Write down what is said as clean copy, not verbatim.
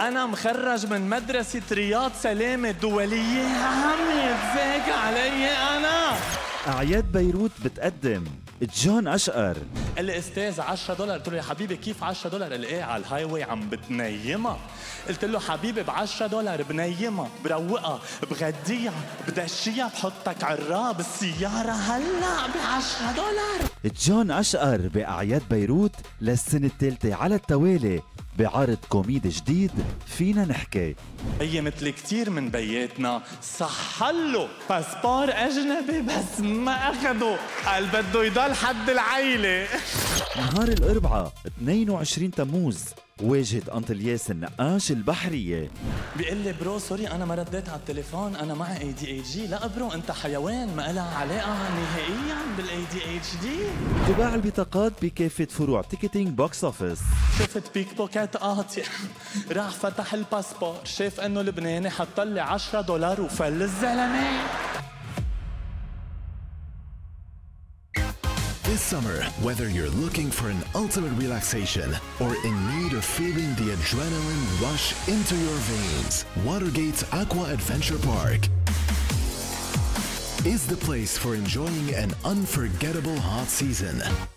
أنا مخرج من مدرسة رياض سلامة الدولية، عم يتزاق علي أنا. أعياد بيروت بتقدم جون أشقر. قال لي استاذ $10. قلت له يا حبيبي كيف $10؟ قال لي ايه على الهاي واي عم بتنيمها. قلت له حبيبي $10 بنيمها بروقها بغديها بدشيها بحطك عراب السيارة هلا $10. جون أشقر بأعياد بيروت للسنة الثالثة على التوالي بعرض كوميدي جديد فينا نحكي. هي مثل كتير من بياتنا صحله باسبور أجنبي بس ما أخده، قال بده يضل حد العيلة. نهار الأربعاء 22 تموز واجهة أنطلياس النقاش البحرية. بيقول لي برو سوري أنا ما رديت على التليفون، أنا معي ADHD. لا برو أنت حيوان ما لها علاقة نهائيا بالADHD. تباع البطاقات بكافة فروع تيكتينج بوكس أوفيس. شفت بيك بوكيت قاطع راح فتح الباسبور شاف انه لبناني حط لي $10 وفل الزلمه. This summer, whether you're looking for an ultimate relaxation or in need of feeling the adrenaline rush into your veins, Watergate's Aqua Adventure Park is the place for enjoying an unforgettable hot season.